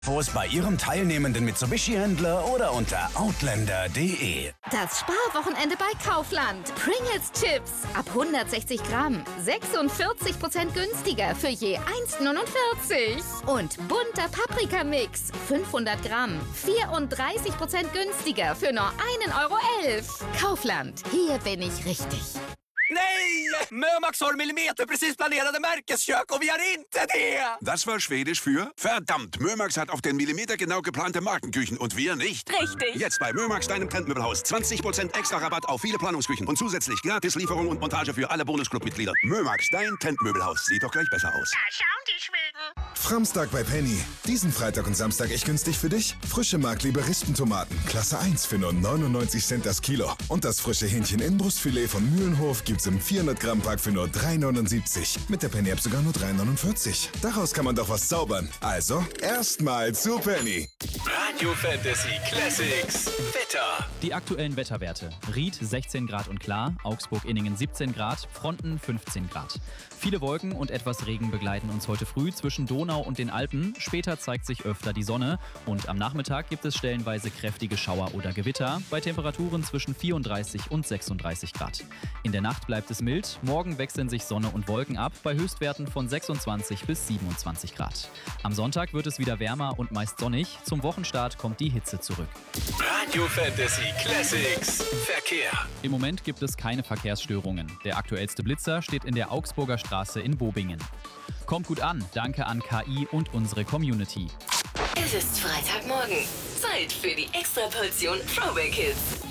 Infos bei Ihrem teilnehmenden Mitsubishi-Händler oder unter outlander.de. Das Sparwochenende bei Kaufland. Pringles Chips ab 160 Gramm. 46% günstiger für je 1,49. Und bunter Paprikamix 500 Gramm. 34% günstiger für nur 1,11 €. Kaufland. Hier bin ich richtig. Nej! Mömax har millimeterprecis planerade märkeskök och vi har inte det! Das war Schwedisch für verdammt. Mömax hat auf den Millimeter genau geplante Markenküchen und wir nicht. Richtig. Jetzt bei Mömax, deinem Trendmöbelhaus. 20% extra Rabatt auf viele Planungsküchen und zusätzlich Gratislieferung und Montage für alle Bonusclub-Mitglieder. Mömax, dein Trendmöbelhaus. Sieht doch gleich besser aus. Da schauen die Schweden. Framstag bei Penny. Diesen Freitag und Samstag echt günstig für dich. Frische Markliebe Rispentomaten. Klasse 1 für nur 99 Cent das Kilo. Und das frische Hähnchen-Innenbrustfilet von Mühlenhof gibt's im 400-Gramm-Pack für nur 3,79. Mit der Penny-App sogar nur 3,49. Daraus kann man doch was zaubern. Also, erstmal zu Penny. Radio Fantasy Classics Wetter. Die aktuellen Wetterwerte. Ried 16 Grad und klar, Augsburg-Inningen 17 Grad, Fronten 15 Grad. Viele Wolken und etwas Regen begleiten uns heute früh zwischen Donau und den Alpen. Später zeigt sich öfter die Sonne und am Nachmittag gibt es stellenweise kräftige Schauer oder Gewitter bei Temperaturen zwischen 34 und 36 Grad. In der Nacht bleibt es mild, morgen wechseln sich Sonne und Wolken ab bei Höchstwerten von 26 bis 27 Grad. Am Sonntag wird es wieder wärmer und meist sonnig. Zum Wochenstart kommt die Hitze zurück. Radio Fantasy Classics Verkehr. Im Moment gibt es keine Verkehrsstörungen. Der aktuellste Blitzer steht in der Augsburger Straße in Bobingen. Kommt gut an, danke an KI und unsere Community. Es ist Freitagmorgen. Zeit für die Extraportion Throwback Hits.